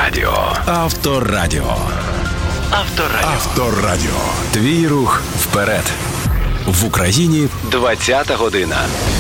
Авторадіо. Авторадіо. Авторадіо. Авторадіо. Твій рух вперед. В Україні 20-та година.